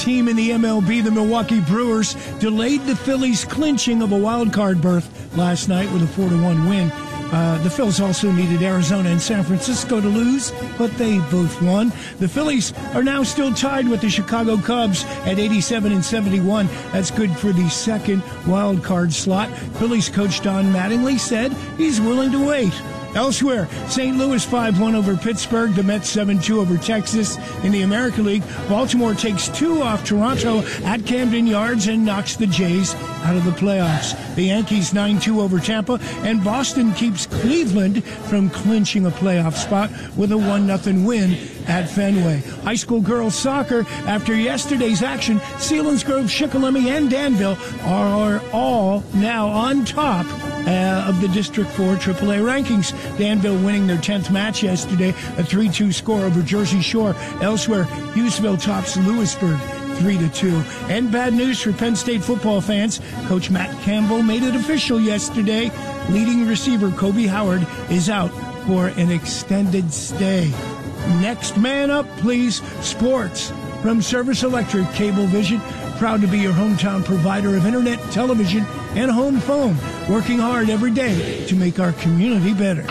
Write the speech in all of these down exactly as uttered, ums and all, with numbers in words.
Team in the M L B, the Milwaukee Brewers, delayed the Phillies' clinching of a wild card berth last night with a four to one win. Uh, the Phils also needed Arizona and San Francisco to lose, but they both won. The Phillies are now still tied with the Chicago Cubs at eighty-seven and seventy-one. That's good for the second wild card slot. Phillies coach Don Mattingly said he's willing to wait. Elsewhere, Saint Louis five one over Pittsburgh. The Mets seven two over Texas. In the American League, Baltimore takes two off Toronto at Camden Yards and knocks the Jays out of the playoffs. The Yankees nine two over Tampa, and Boston keeps Cleveland from clinching a playoff spot with a one nothing win at Fenway. High school girls soccer, after yesterday's action, Selinsgrove, Shikellamy, and Danville are all now on top Uh, of the District four triple A rankings. Danville winning their tenth match yesterday, a three two score over Jersey Shore. Elsewhere, Hughesville tops Lewisburg three to two. And bad news for Penn State football fans. Coach Matt Campbell made it official yesterday. Leading receiver Kobe Howard is out for an extended stay. Next man up, please. Sports from Service Electric Cablevision. Proud to be your hometown provider of internet, television, and home phone. Working hard every day to make our community better.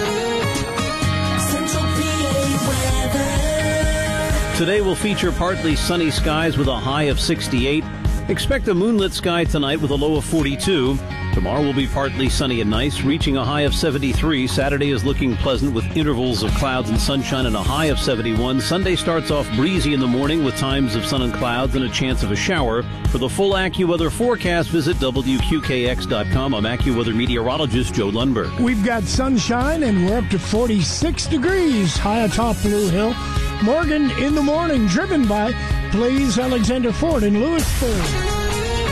Today will feature partly sunny skies with a high of sixty-eight. Expect a moonlit sky tonight with a low of forty-two. Tomorrow will be partly sunny and nice, reaching a high of seventy-three. Saturday is looking pleasant with intervals of clouds and sunshine and a high of seventy-one. Sunday starts off breezy in the morning with times of sun and clouds and a chance of a shower. For the full AccuWeather forecast, visit W Q K X dot com. I'm AccuWeather meteorologist Joe Lundberg. We've got sunshine and we're up to forty-six degrees high atop Blue Hill. Morgan in the morning, driven by Blaze Alexander Ford in Lewisburg.